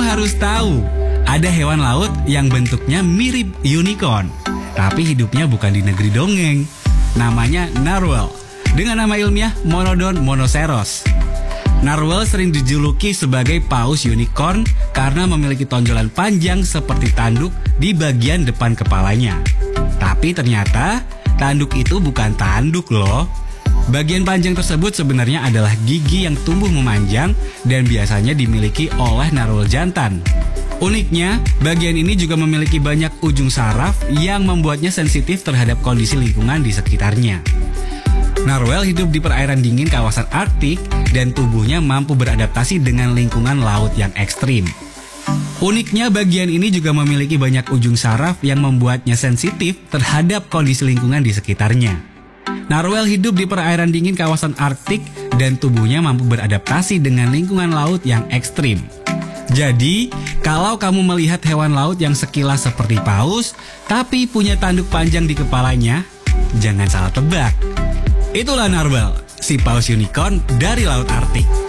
harus tahu, ada hewan laut yang bentuknya mirip unicorn, tapi hidupnya bukan di negeri dongeng. Namanya narwhal, dengan nama ilmiah Monodon monoceros. Narwhal sering dijuluki sebagai paus unicorn karena memiliki tonjolan panjang seperti tanduk di bagian depan kepalanya. Tapi ternyata tanduk itu bukan tanduk loh. Bagian panjang tersebut sebenarnya adalah gigi yang tumbuh memanjang dan biasanya dimiliki oleh narwhal jantan. Uniknya, bagian ini juga memiliki banyak ujung saraf yang membuatnya sensitif terhadap kondisi lingkungan di sekitarnya. Narwhal hidup di perairan dingin kawasan Arktik dan tubuhnya mampu beradaptasi dengan lingkungan laut yang ekstrim. Uniknya, bagian ini juga memiliki banyak ujung saraf yang membuatnya sensitif terhadap kondisi lingkungan di sekitarnya. Narwhal hidup di perairan dingin kawasan Arktik dan tubuhnya mampu beradaptasi dengan lingkungan laut yang ekstrim. Jadi, kalau kamu melihat hewan laut yang sekilas seperti paus, tapi punya tanduk panjang di kepalanya, jangan salah tebak. Itulah narwhal, si paus unicorn dari laut Arktik.